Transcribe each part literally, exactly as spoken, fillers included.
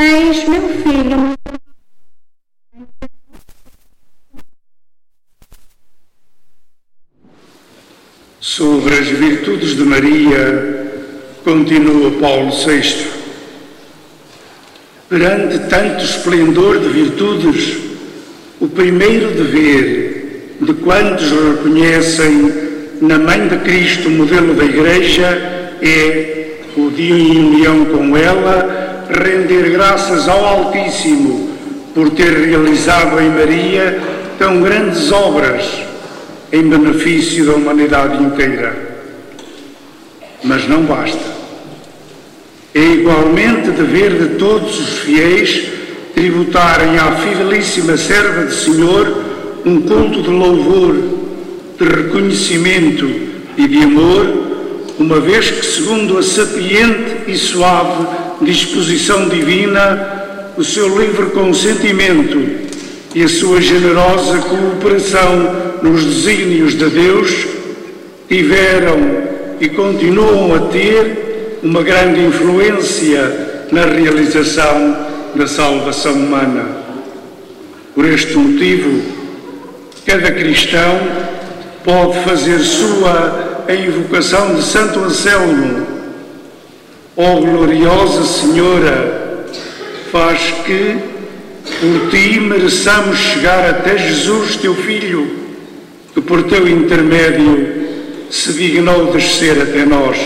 Eis meu filho. Sobre as virtudes de Maria, continua Paulo sexto. Perante tanto esplendor de virtudes, o primeiro dever de quantos reconhecem na Mãe de Cristo o modelo da Igreja é, o de em união com ela, render graças ao Altíssimo por ter realizado em Maria tão grandes obras em benefício da humanidade inteira. Mas não basta. É igualmente dever de todos os fiéis tributarem à fidelíssima serva do Senhor um culto de louvor, de reconhecimento e de amor, uma vez que, segundo a sapiente e suave disposição divina, o seu livre consentimento e a sua generosa cooperação nos desígnios de Deus tiveram e continuam a ter uma grande influência na realização da salvação humana. Por este motivo, cada cristão pode fazer sua a invocação de Santo Anselmo: ó gloriosa Senhora, faz que por ti mereçamos chegar até Jesus, teu Filho, que por teu intermédio se dignou descer até nós.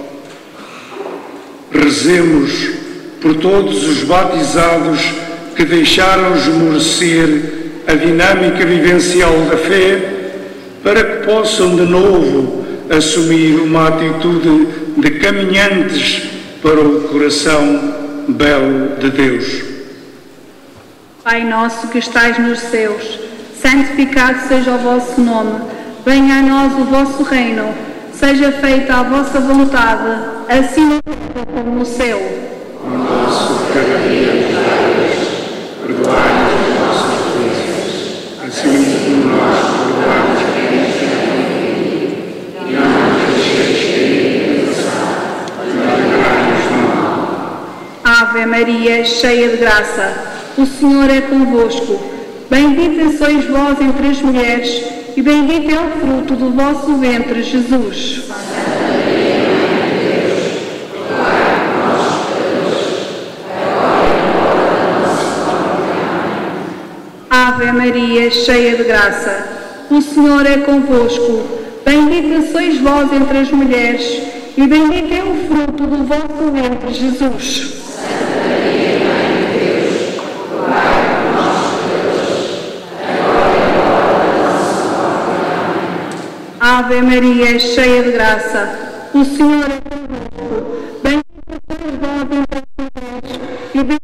Rezemos por todos os batizados que deixaram esmorecer a dinâmica vivencial da fé, para que possam de novo assumir uma atitude de caminhantes para o coração belo de Deus. Pai nosso que estais nos céus, santificado seja o vosso nome. Venha a nós o vosso reino. Seja feita a vossa vontade, assim na terra como no céu. O nosso cada dia nos dai hoje. Perdoai-nos as nossas ofensas, assim como nós perdoamos a quem nos tem. E não nos deixeis cair em tentação, mas livrai-nos do mal. Ave Maria, cheia de graça, o Senhor é convosco. Bendita sois vós entre as mulheres, e bendito é o fruto do vosso ventre, Jesus. Santa Maria, Mãe de Deus, rogai por nós, pecadores, agora e na hora da nossa morte. Ave Maria, cheia de graça, o Senhor é convosco. Bendita sois vós entre as mulheres, e bendito é o fruto do vosso ventre, Jesus. Santa Maria, Mãe de Deus, rogai por nós, pecadores, agora e na hora da nossa morte. Ave Maria, cheia de graça, o Senhor é convosco. Bendita sois vós entre as mulheres, e bendito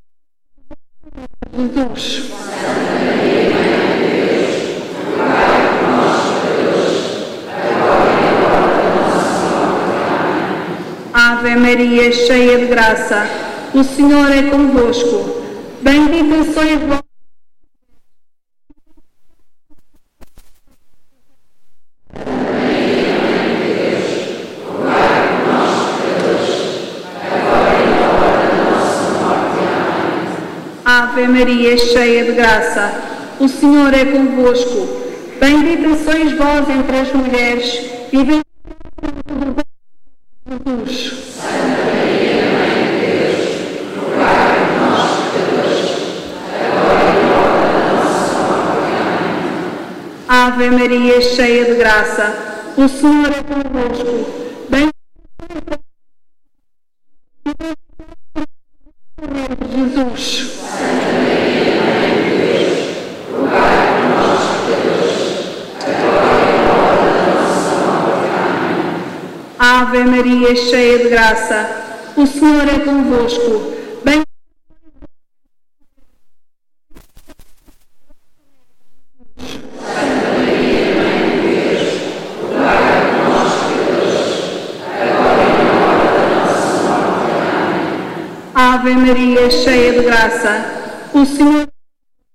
é o fruto do vosso ventre, Jesus. Santa Maria, Mãe de Deus, rogai por nós, pecadores, agora e na hora da nossa morte. Ave Maria, cheia de graça, o Senhor é convosco. Bendita sois vós. Ave Maria, cheia de graça, o Senhor é convosco. Bendita sois vós entre as mulheres, e bendito é o fruto do vosso ventre, Jesus. Santa Maria, Mãe de Deus, rogai por nós, pecadores, agora e na hora da nossa morte. Ave Maria, cheia de graça, o Senhor é convosco. Bendita sois vós entre as mulheres, Jesus. Santa Maria, Mãe de Deus, rogai por nós, pecadores, agora e na hora da nossa morte. Ave Maria, cheia de graça, o Senhor é convosco. Bendita Santa Maria, Mãe de Deus, rogai por nós, pecadores, agora e na hora da nossa morte. Ave Maria, cheia de graça, o Senhor